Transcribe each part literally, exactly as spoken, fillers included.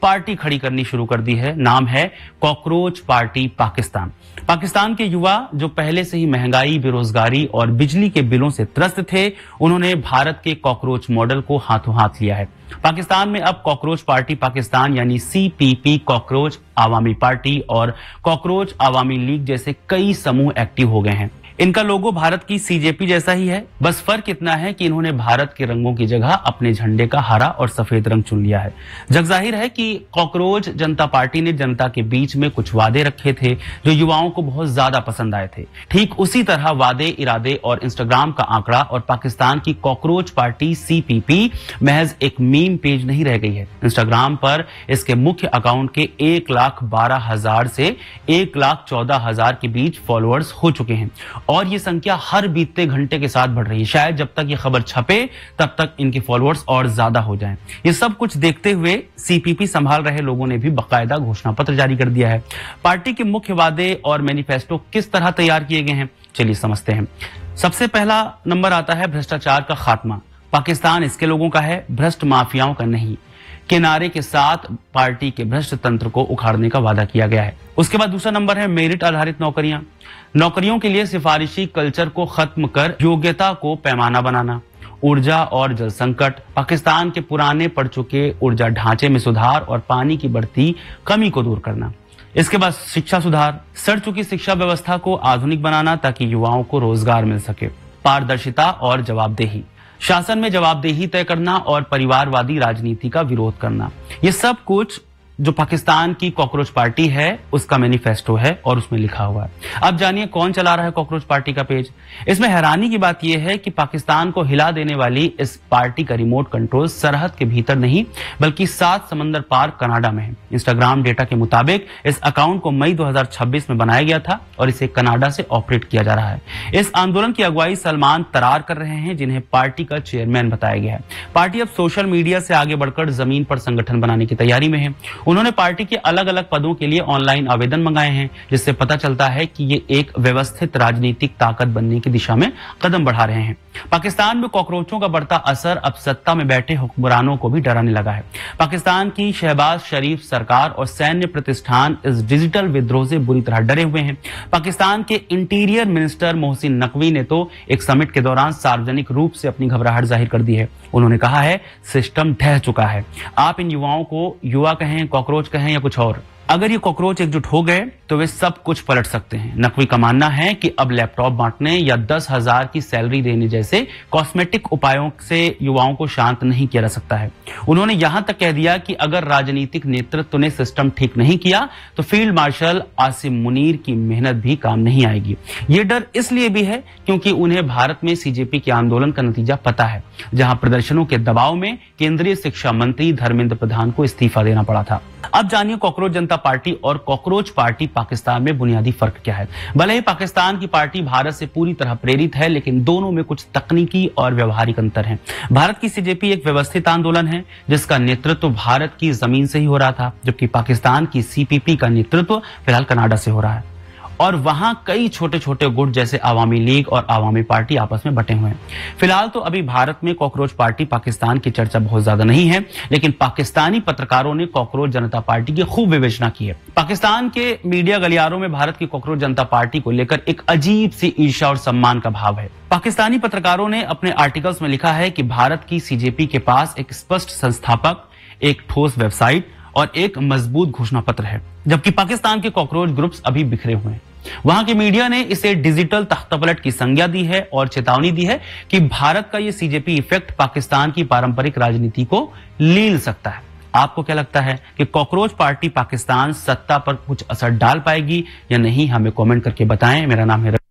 Party खड़ी करनी शुरू कर दी है। नाम है कॉकरोच पार्टी पाकिस्तान। पाकिस्तान के युवा जो पहले से ही महंगाई, बेरोजगारी और बिजली के बिलों से त्रस्त थे, उन्होंने भारत के कॉकरोच मॉडल को हाथों हाथ लिया है। पाकिस्तान में अब कॉकरोच पार्टी पाकिस्तान यानी सीपीपी, कॉकरोच आवामी पार्टी और कॉकरोच आवामी लीग जैसे कई समूह एक्टिव हो गए हैं। इनका लोगो भारत की सीजेपी जैसा ही है, बस फर्क इतना है कि इन्होंने भारत के रंगों की जगह अपने झंडे का हरा और सफेद रंग चुन लिया है। जगजाहिर है कि कॉकरोच जनता पार्टी ने जनता के बीच में कुछ वादे रखे थे जो युवाओं को बहुत ज्यादा पसंद आए थे। ठीक उसी तरह वादे, इरादे और इंस्टाग्राम का आंकड़ा और पाकिस्तान की कॉकरोच पार्टी सीपीपी महज एक मीम पेज नहीं रह गई है। इंस्टाग्राम पर इसके मुख्य अकाउंट के एक लाख बारह हजार से एक लाख चौदह हजार के बीच फॉलोअर्स हो चुके हैं और ये संख्या हर बीतते घंटे के साथ बढ़ रही है। शायद जब तक ये खबर छपे तब तक इनके फॉलोअर्स और ज्यादा हो जाएं। ये सब कुछ देखते हुए सीपीपी संभाल रहे लोगों ने भी बाकायदा घोषणा पत्र जारी कर दिया है। पार्टी के मुख्य वादे और मैनिफेस्टो किस तरह तैयार किए गए हैं, चलिए समझते हैं। सबसे पहला नंबर आता है भ्रष्टाचार का खात्मा। पाकिस्तान इसके लोगों का है, भ्रष्ट माफियाओं का नहीं। किनारे के साथ पार्टी के भ्रष्ट तंत्र को उखाड़ने का वादा किया गया है। उसके बाद दूसरा नंबर है मेरिट आधारित नौकरियां। नौकरियों के लिए सिफारिशी कल्चर को खत्म कर योग्यता को पैमाना बनाना। ऊर्जा और जल संकट। पाकिस्तान के पुराने पड़ चुके ऊर्जा ढांचे में सुधार और पानी की बढ़ती कमी को दूर करना। इसके बाद शिक्षा सुधार। सड़ चुकी शिक्षा व्यवस्था को आधुनिक बनाना ताकि युवाओं को रोजगार मिल सके। पारदर्शिता और जवाबदेही। शासन में जवाबदेही तय करना और परिवारवादी राजनीति का विरोध करना। ये सब कुछ जो पाकिस्तान की कॉकरोच पार्टी है उसका मैनिफेस्टो है और उसमें लिखा हुआ है। अब जानिए कौन चला रहा है कॉकरोच पार्टी का पेज। इसमें हैरानी की बात यह है कि पाकिस्तान को हिला देने वाली इस पार्टी का रिमोट कंट्रोल सरहद के भीतर नहीं बल्कि सात समंदर पार कनाडा में है। इंस्टाग्राम डेटा के मुताबिक इस अकाउंट को मई दो हजार छब्बीस में बनाया गया था और इसे कनाडा से ऑपरेट किया जा रहा है। इस आंदोलन की अगुवाई सलमान तरार कर रहे हैं, जिन्हें पार्टी का चेयरमैन बताया गया है। पार्टी अब सोशल मीडिया से आगे बढ़कर जमीन पर संगठन बनाने की तैयारी में है। उन्होंने पार्टी के अलग अलग पदों के लिए ऑनलाइन आवेदन मंगाए हैं, जिससे पता चलता है कि ये एक व्यवस्थित राजनीतिक ताकत बनने की दिशा में कदम बढ़ा रहे हैं। पाकिस्तान में कॉकरोचों का बढ़ता असर अब सत्ता में बैठे हुक्मरानों को भी डराने लगा है। पाकिस्तान की शहबाज शरीफ सरकार और सैन्य प्रतिष्ठान इस डिजिटल विद्रोह से बुरी तरह डरे हुए हैं। पाकिस्तान के इंटीरियर मिनिस्टर मोहसिन नकवी ने तो एक समिट के दौरान सार्वजनिक रूप से अपनी घबराहट जाहिर कर दी है। उन्होंने कहा है सिस्टम ढह चुका है। आप इन युवाओं को युवा कहें, कॉकरोच कहें या कुछ और, अगर ये कॉकरोच एकजुट हो गए तो वे सब कुछ पलट सकते हैं। नकवी का मानना है कि अब लैपटॉप बांटने या दस हजार की सैलरी देने जैसे कॉस्मेटिक उपायों से युवाओं को शांत नहीं किया जा सकता है। उन्होंने यहां तक कह दिया कि अगर राजनीतिक नेतृत्व ने सिस्टम ठीक नहीं किया तो फील्ड मार्शल आसिम मुनीर की मेहनत भी काम नहीं आएगी। ये डर इसलिए भी है क्योंकि उन्हें भारत में सीजेपी के आंदोलन का नतीजा पता है, जहां प्रदर्शनों के दबाव में केंद्रीय शिक्षा मंत्री धर्मेंद्र प्रधान को इस्तीफा देना पड़ा था। अब जानिए कॉकरोच जनता पार्टी और कॉकरोच पार्टी पाकिस्तान में बुनियादी फर्क क्या है। भले ही पाकिस्तान की पार्टी भारत से पूरी तरह प्रेरित है, लेकिन दोनों में कुछ तकनीकी और व्यवहारिक अंतर है। भारत की सीजेपी एक व्यवस्थित आंदोलन है जिसका नेतृत्व भारत की जमीन से ही हो रहा था, जबकि पाकिस्तान की सीपीपी का नेतृत्व फिलहाल कनाडा से हो रहा है और वहां कई छोटे छोटे गुट जैसे आवामी लीग और आवामी पार्टी आपस में बटे हुए हैं। फिलहाल तो अभी भारत में कॉकरोच पार्टी पाकिस्तान की चर्चा बहुत ज्यादा नहीं है, लेकिन पाकिस्तानी पत्रकारों ने कॉकरोच जनता पार्टी की खूब विवेचना की है। पाकिस्तान के मीडिया गलियारों में भारत की कॉकरोच जनता पार्टी को लेकर एक अजीब सी ईर्ष्या और सम्मान का भाव है। पाकिस्तानी पत्रकारों ने अपने आर्टिकल्स में लिखा है कि भारत की सीजेपी के पास एक स्पष्ट संस्थापक, एक ठोस वेबसाइट और एक मजबूत घोषणा पत्र है, जबकि पाकिस्तान के कॉकरोच ग्रुप्स अभी बिखरे हुए हैं। वहां के मीडिया ने इसे डिजिटल तख्तापलट की संज्ञा दी है और चेतावनी दी है कि भारत का यह सीजेपी इफेक्ट पाकिस्तान की पारंपरिक राजनीति को लील सकता है। आपको क्या लगता है कि कॉकरोच पार्टी पाकिस्तान सत्ता पर कुछ असर डाल पाएगी या नहीं? हमें कमेंट करके बताएं। मेरा नाम है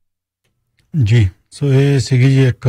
जी। सो ये सीगी जी एक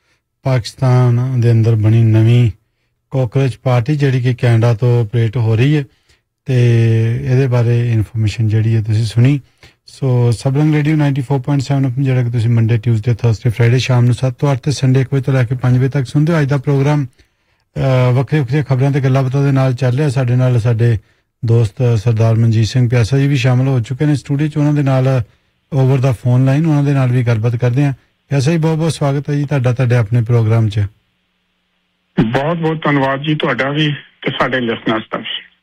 पाकिस्तान दे अंदर बनी नवी कॉकरोच पार्टी ਜਿਹੜੀ ਕਿ ਕੈਨੇਡਾ ਤੋਂ ਆਪਰੇਟ ਹੋ ਰਹੀ ਹੈ ਤੇ ਇਹਦੇ ਬਾਰੇ ਇਨਫੋਰਮੇਸ਼ਨ ਜਿਹੜੀ ਹੈ ਤੁਸੀਂ ਸੁਣੀ। ਸੋ ਸਬਲੰਗ radio ninety four point seven ਜਿਹੜਾ ਕਿ ਤੁਸੀਂ ਮੰਡੇ, ਟਿਊਜ਼ਡੇ, ਥਰਸਡੇ, ਫਰਾਈਡੇ ਸ਼ਾਮ ਨੂੰ ਸੱਤ ਤੋਂ ਅੱਠ ਤੇ ਸੰਡੇ ਇੱਕ ਵਜੇ ਤੋਂ ਲੈ ਕੇ ਪੰਜ ਵਜੇ ਤੱਕ ਸੁਣਦੇ ਹੋ। ਅੱਜ ਦਾ ਪ੍ਰੋਗਰਾਮ ਵੱਖਰੇ ਵੱਖਰੇ ਖਬਰਾਂ ਤੇ ਗੱਲਾਂ ਬਾਤਾਂ ਦੇ ਨਾਲ ਚੱਲ ਰਿਹਾ। ਸਾਡੇ ਨਾਲ ਸਾਡੇ ਦੋਸਤ ਸਰਦਾਰ ਮਨਜੀਤ ਸਿੰਘ ਪਿਆਸਾ ਜੀ ਵੀ ਸ਼ਾਮਲ ਹੋ ਚੁੱਕੇ ਨੇ ਸਟੂਡੀਓ 'ਚ। ਉਹਨਾਂ ਦੇ ਨਾਲ ਓਵਰ ਦਾ ਫੋਨ ਲਾਈਨ ਉਹਨਾਂ ਦੇ ਨਾਲ ਵੀ ਗੱਲਬਾਤ ਕਰਦੇ ਹਾਂ। ਪਿਆਸਾ ਜੀ ਬਹੁਤ ਬਹੁਤ ਸਵਾਗਤ ਹੈ ਜੀ ਤੁਹਾਡਾ ਤੁਹਾਡੇ ਆਪਣੇ ਪ੍ਰੋਗਰਾਮ 'ਚ। ਬਹੁਤ ਬਹੁਤ ਧੰਨਵਾਦ ਜੀ ਤੁਹਾਡਾ ਵੀ ਤੇ ਸਾਡੇ ਲਿਸਨਰਸ ਦਾ।